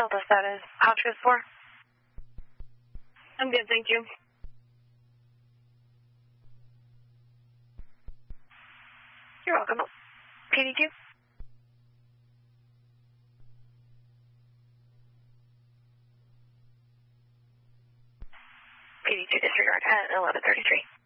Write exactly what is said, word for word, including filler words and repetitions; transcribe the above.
Delta status. Hotchkiss four. I'm good, thank you. You're welcome. K D Q. K D Q disregard at eleven thirty-three.